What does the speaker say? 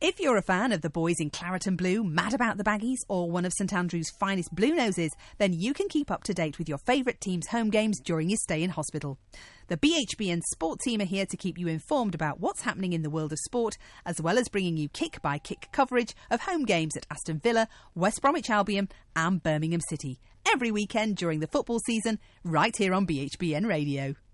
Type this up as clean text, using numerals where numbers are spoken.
If you're a fan of the boys in claret and blue, mad about the Baggies, or one of St Andrew's finest Blue Noses, then you can keep up to date with your favourite team's home games during your stay in hospital. The BHBN Sport team are here to keep you informed about what's happening in the world of sport, as well as bringing you kick-by-kick coverage of home games at Aston Villa, West Bromwich Albion and Birmingham City, every weekend during the football season, right here on BHBN Radio.